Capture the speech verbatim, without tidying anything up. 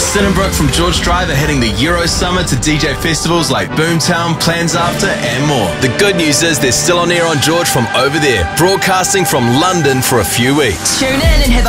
Sinnenbrook from George Drive are heading the Euro Summer to D J festivals like Boomtown, Plans After and more. The good news is they're still on air on George from over there, broadcasting from London for a few weeks. Tune in and have a